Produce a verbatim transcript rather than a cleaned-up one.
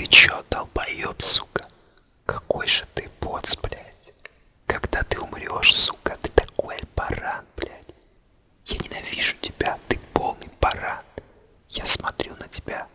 чё, долбоёб, сука? Какой же ты поц, блядь. Когда ты умрёшь, сука, ты такой баран, блядь. Я ненавижу тебя, ты полный баран. Я смотрю на тебя